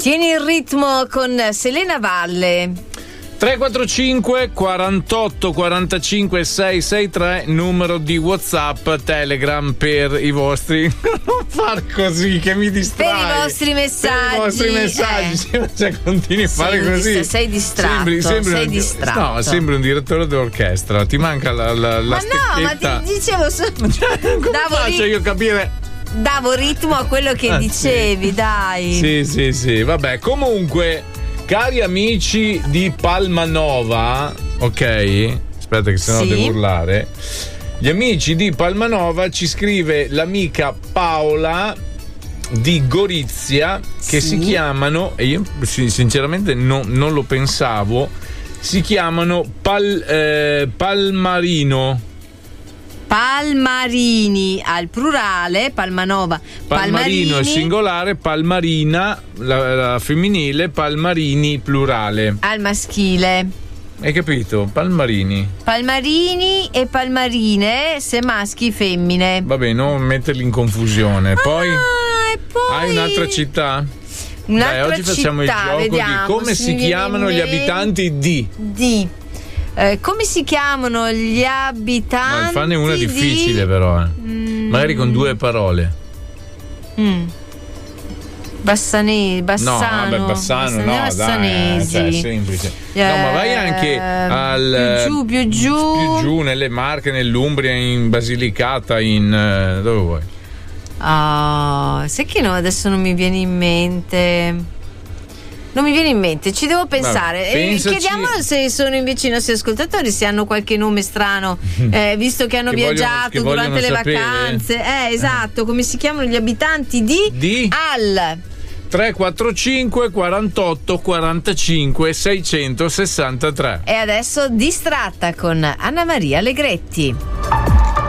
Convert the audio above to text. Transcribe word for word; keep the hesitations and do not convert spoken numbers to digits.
Tieni il ritmo con Selena Valle. tre quattro cinque quarantotto quarantacinque seicentosessantatré, numero di WhatsApp, Telegram per i vostri. Non far così che mi distrai. Per i vostri messaggi. Per i vostri messaggi. Eh. Cioè, continui a fare sei così. Dist- sei distratto. Sembri, sembri sei un, distratto. No, sembri un direttore dell'orchestra. Ti manca la, la, la ma no, ma ti dicevo solo. Cioè, come Davo faccio ri- io a capire? Davo ritmo a quello che ah, dicevi, sì. dai. Sì, sì, sì. Vabbè, comunque. Cari amici di Palmanova, ok? Aspetta che sennò sì. devo urlare. Gli amici di Palmanova, ci scrive l'amica Paola di Gorizia che sì. si chiamano, e io sinceramente no, non lo pensavo, si chiamano Pal, eh, Palmarino. Palmarini al plurale, Palmanova. Palmarino al singolare, Palmarina la, la femminile, Palmarini plurale. Al maschile. Hai capito? Palmarini. Palmarini e palmarine, se maschi femmine. Vabbè, non metterli in confusione. Poi, ah, e poi... hai un'altra città? Un'altra Dai, oggi città, facciamo il gioco vediamo, di come si chiamano gli abitanti di di Eh, come si chiamano gli abitanti? Ma fanne una difficile, di... però, eh. mm. magari con due parole. Mm. Bassane, Bassano. No, vabbè, Bassano, no, Bassanesi. dai, cioè, semplice. Eh, no, ma vai anche al più giù, più giù, più giù nelle Marche, nell'Umbria, in Basilicata, in dove vuoi? Ah, sai che no, adesso non mi viene in mente. Non mi viene in mente, ci devo pensare. Vabbè, eh, chiediamo se sono invece i nostri ascoltatori, se hanno qualche nome strano, eh, visto che hanno che viaggiato vogliono, durante le sapere. vacanze. Eh, esatto, come si chiamano gli abitanti di, di? Al tre quattro cinque quarantotto quarantacinque seicentosessantatré. E adesso Distratta con Anna Maria Allegretti.